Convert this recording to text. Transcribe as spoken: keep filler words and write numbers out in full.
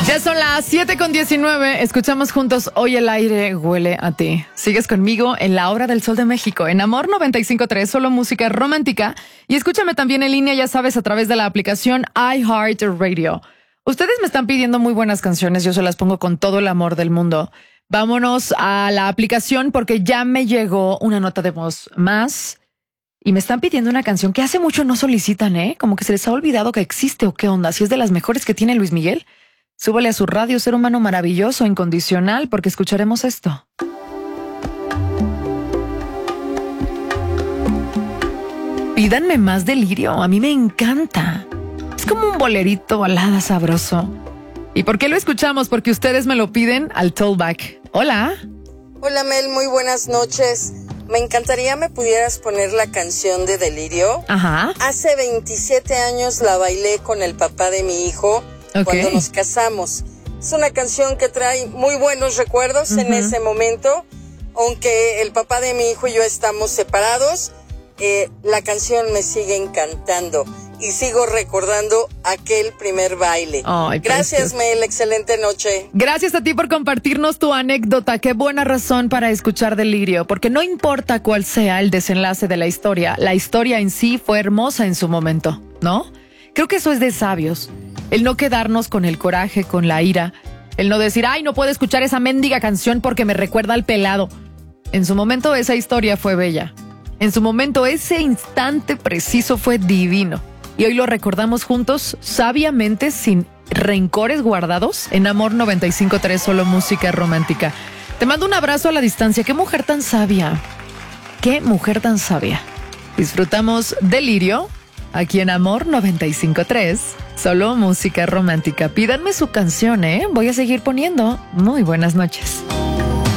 Ya son las siete con diecinueve. Escuchamos juntos Hoy el aire huele a ti. Sigues conmigo en la hora del sol de México, en Amor noventa y cinco punto tres, solo música romántica. Y escúchame también en línea, ya sabes, a través de la aplicación iHeartRadio. Ustedes me están pidiendo muy buenas canciones, yo se las pongo con todo el amor del mundo. Vámonos a la aplicación porque ya me llegó una nota de voz más. Y me están pidiendo una canción que hace mucho no solicitan, ¿eh? Como que se les ha olvidado que existe o qué onda. Si es de las mejores que tiene Luis Miguel, súbale a su radio, ser humano maravilloso, incondicional, porque escucharemos esto. Pídanme más delirio, a mí me encanta. Es como un bolerito balada sabroso. ¿Y por qué lo escuchamos? Porque ustedes me lo piden al Tollback. Hola. Hola Mel, muy buenas noches. Me encantaría me pudieras poner la canción de Delirio. Ajá. Hace veintisiete años la bailé con el papá de mi hijo okay. cuando nos casamos. Es una canción que trae muy buenos recuerdos uh-huh. en ese momento. Aunque el papá de mi hijo y yo estamos separados, eh, la canción me sigue encantando. Y sigo recordando aquel primer baile. Ay, gracias, precioso. Mel, excelente noche. Gracias a ti por compartirnos tu anécdota. Qué buena razón para escuchar Delirio, porque no importa cuál sea el desenlace de la historia, la historia en sí fue hermosa en su momento, ¿no? Creo que eso es de sabios. El no quedarnos con el coraje, con la ira. El no decir, ay, no puedo escuchar esa mendiga canción porque me recuerda al pelado. En su momento esa historia fue bella. En su momento ese instante preciso fue divino. Y hoy lo recordamos juntos, sabiamente, sin rencores guardados, en Amor noventa y cinco punto tres, solo música romántica. Te mando un abrazo a la distancia. Qué mujer tan sabia. Qué mujer tan sabia. Disfrutamos Delirio, aquí en Amor noventa y cinco punto tres, solo música romántica. Pídanme su canción, ¿eh? Voy a seguir poniendo. Muy buenas noches.